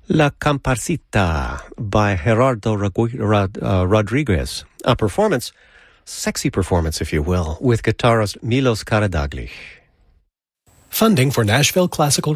La Comparsita by Gerardo Rodriguez. A performance, sexy performance if you will, with guitarist Milos Karadaglich. Funding for Nashville Classical